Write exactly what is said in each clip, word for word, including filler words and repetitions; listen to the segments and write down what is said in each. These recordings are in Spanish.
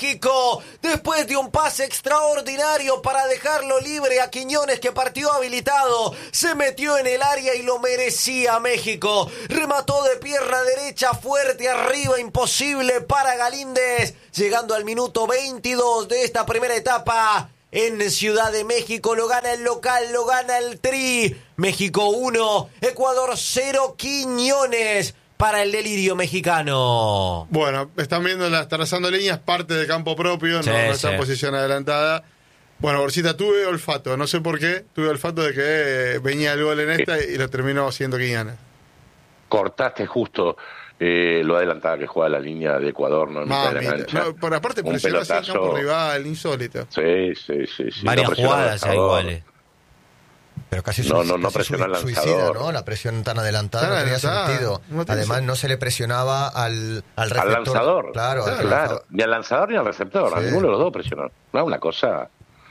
México, después de un pase extraordinario para dejarlo libre a Quiñones, que partió habilitado, se metió en el área y lo merecía México. Remató de pierna derecha fuerte arriba, imposible para Galíndez, llegando al minuto veintidós de esta primera etapa. En Ciudad de México lo gana el local, lo gana el Tri. México uno, Ecuador cero, Quiñones para el delirio mexicano. Bueno, están viendo las trazando líneas, parte de campo propio, sí, no, no está sí. en posición adelantada. Bueno, Borcita, tuve olfato, no sé por qué, tuve olfato de que venía el gol en esta y lo terminó haciendo Quiñones. Cortaste justo eh, lo adelantada que juega la línea de Ecuador, no en mitad de la cancha. No, por aparte presionó así el campo rival, insólito. Sí, sí, sí. sí. Varias no jugadas ya iguales. Pero casi no, suicida, no, no casi presionó al suicida, lanzador. ¿no? La presión tan adelantada Tan no tenía adelantada, sentido. no tiene Además, sentido. no se le presionaba al, al receptor. Al lanzador. Claro, claro, al claro. Ni al lanzador ni al receptor. Sí. A ninguno de los dos presionó. No, una cosa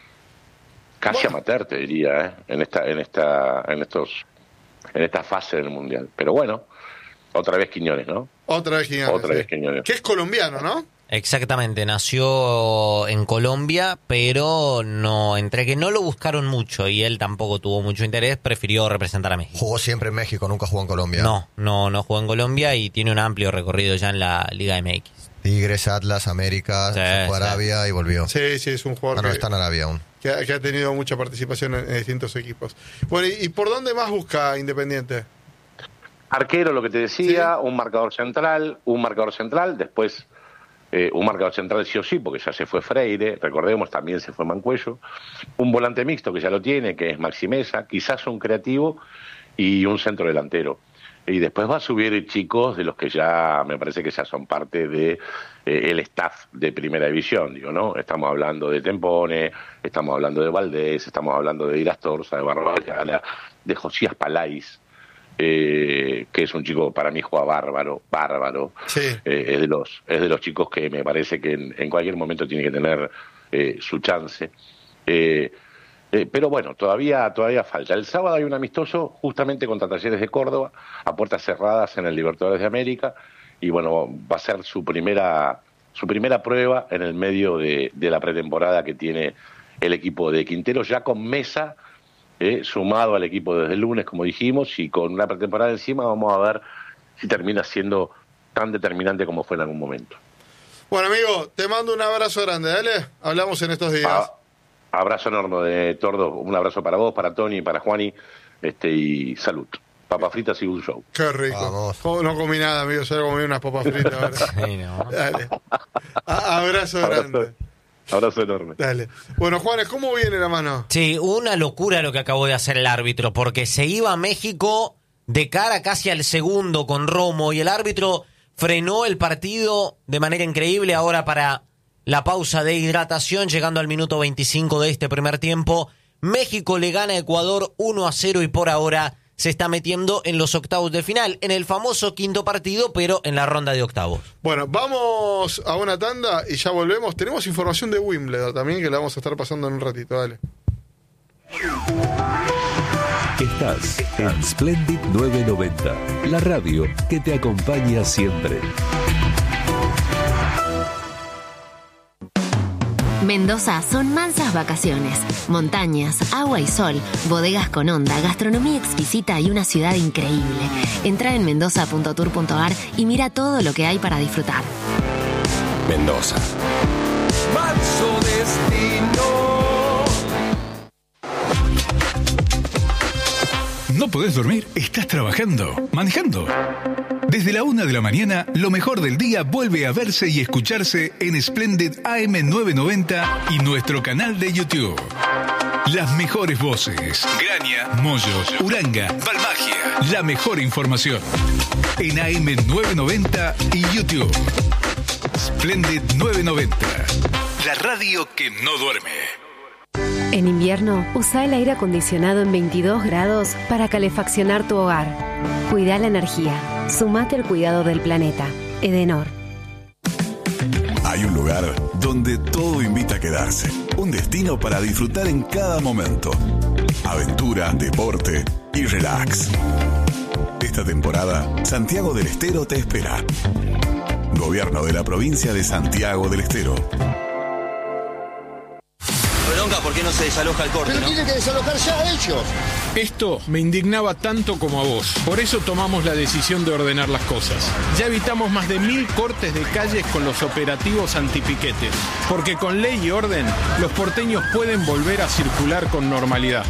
casi Bueno. amateur, te diría, ¿eh? en esta, en esta, en estos, en esta fase del mundial. Pero bueno, otra vez Quiñones, ¿no? Otra vez Quiñones. Otra sí. vez Quiñones. Que es colombiano, ¿no? Exactamente, nació en Colombia, pero no, entre que no lo buscaron mucho y él tampoco tuvo mucho interés, prefirió representar a México. Jugó siempre en México, nunca jugó en Colombia. No, no, no jugó en Colombia y tiene un amplio recorrido ya en la Liga M X. Tigres, Atlas, América, Sí, se fue a sí. Arabia y volvió. Sí, sí, es un Ah, jugador no, que, está en Arabia aún. que, ha, que ha tenido mucha participación en, en distintos equipos. Bueno, ¿y, y por dónde más busca Independiente? Arquero, lo que te decía, Sí. un marcador central, un marcador central, después eh, un marcador central sí o sí, porque ya se fue Freire, recordemos, también se fue Mancuello, un volante mixto que ya lo tiene, que es Maxi Mesa, quizás un creativo y un centro delantero. Y después va a subir chicos de los que ya, me parece que ya son parte de eh, el staff de Primera División, digo, ¿no? Estamos hablando de Tempone, estamos hablando de Valdés, estamos hablando de Irastorza, de Barbagana, de Josías Palais, eh, que es un chico, para mí juega bárbaro, bárbaro. Sí. Eh, es de los es de los chicos que me parece que en, en cualquier momento tiene que tener eh, su chance. Eh, eh, pero bueno, todavía todavía falta. El sábado hay un amistoso justamente contra Talleres de Córdoba, a puertas cerradas en el Libertadores de América, y bueno, va a ser su primera su primera prueba en el medio de, de la pretemporada que tiene el equipo de Quintero, ya con Mesa eh, sumado al equipo desde el lunes, como dijimos, y con una pretemporada encima. Vamos a ver si termina siendo tan determinante como fue en algún momento. Bueno, amigo, te mando un abrazo grande, dale. Hablamos en estos días. Ah, abrazo enorme de Tordo, un abrazo para vos, para Tony, para Juani, este, y salud. Papas fritas y un show. Qué rico. Vamos. Oh, no comí nada, amigo, solo comí unas papas fritas ahora. Sí, ¿no? Dale. A- abrazo grande. Abrazo, abrazo enorme. Dale. Bueno, Juanes, ¿cómo viene la mano? Sí, una locura lo que acabó de hacer el árbitro, porque se iba a México de cara casi al segundo con Romo y el árbitro frenó el partido de manera increíble ahora para la pausa de hidratación, llegando al minuto veinticinco de este primer tiempo. México le gana a Ecuador uno a cero y por ahora se está metiendo en los octavos de final, en el famoso quinto partido, pero en la ronda de octavos. Bueno, vamos a una tanda y ya volvemos. Tenemos información de Wimbledon también que la vamos a estar pasando en un ratito, dale. Estás en Splendid novecientos noventa, la radio que te acompaña siempre. Mendoza son mansas vacaciones, montañas, agua y sol, bodegas con onda, gastronomía exquisita y una ciudad increíble. Entra en mendoza punto tour punto ar y mira todo lo que hay para disfrutar. Mendoza. Manso destino. ¿No podés dormir? ¿Estás trabajando? ¿Manejando? Desde la una de la mañana, lo mejor del día vuelve a verse y escucharse en Splendid A M novecientos noventa y nuestro canal de YouTube. Las mejores voces. Graña, Moyo, Uranga, Balmagia. La mejor información. En A M novecientos noventa y YouTube. Splendid novecientos noventa. La radio que no duerme. En invierno, usa el aire acondicionado en veintidós grados para calefaccionar tu hogar. Cuida la energía. Sumate al cuidado del planeta. Edenor. Hay un lugar donde todo invita a quedarse. Un destino para disfrutar en cada momento. Aventura, deporte y relax. Esta temporada, Santiago del Estero te espera. Gobierno de la provincia de Santiago del Estero. Bronca, ¿por qué no se desaloja el corte? Pero ¿no? tienen que desalojar ya ellos. Esto me indignaba tanto como a vos. Por eso tomamos la decisión de ordenar las cosas. Ya evitamos más de mil cortes de calles con los operativos antipiquetes. Porque con ley y orden, los porteños pueden volver a circular con normalidad.